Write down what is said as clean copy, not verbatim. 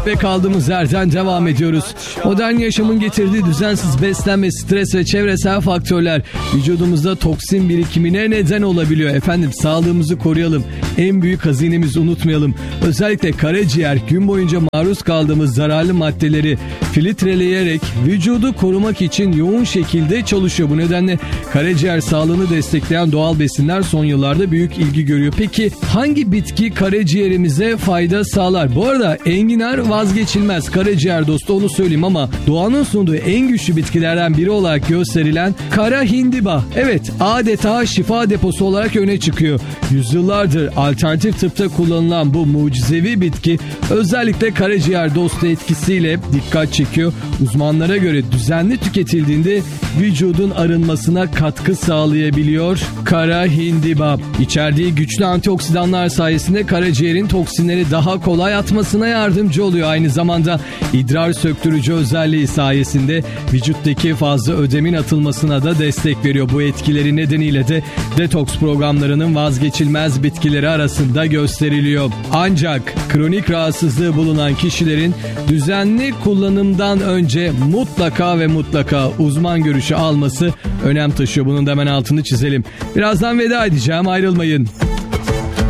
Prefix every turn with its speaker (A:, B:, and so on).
A: ve kaldığımız yerden devam ediyoruz. Modern yaşamın getirdiği düzensiz beslenme, stres ve çevresel faktörler vücudumuzda toksin birikimine neden olabiliyor. Efendim, sağlığımızı koruyalım. En büyük hazinemizi unutmayalım. Özellikle karaciğer gün boyunca maruz kaldığımız zararlı maddeleri filtreleyerek vücudu korumak için yoğun şekilde çalışıyor. Bu nedenle karaciğer sağlığını destekleyen doğal besinler son yıllarda büyük ilgi görüyor. Peki hangi bitki karaciğerimize fayda sağlar? Bu arada enginar vazgeçilmez karaciğer dostu, onu söyleyeyim, ama doğanın sunduğu en güçlü bitkilerden biri olarak gösterilen kara hindiba, evet, adeta şifa deposu olarak öne çıkıyor. Yüzyıllardır alternatif tıpta kullanılan bu mucizevi bitki özellikle karaciğer dostu etkisiyle dikkat çekiyor. Uzmanlara göre düzenli tüketildiğinde vücudun arınmasına katkı sağlayabiliyor. Kara hindiba içerdiği güçlü antioksidanlar sayesinde karaciğerin toksinleri daha kolay atmasına yardımcı oluyor. Aynı zamanda idrar söktürücü özelliği sayesinde vücuttaki fazla ödemin atılmasına da destek veriyor. Bu etkileri nedeniyle de detoks programlarının vazgeçilmez bitkileri arasında gösteriliyor. Ancak kronik rahatsızlığı bulunan kişilerin düzenli kullanımdan önce mutlaka ve mutlaka uzman görüşü alması önem taşıyor. Bunun da hemen altını çizelim. Birazdan veda edeceğim, ayrılmayın.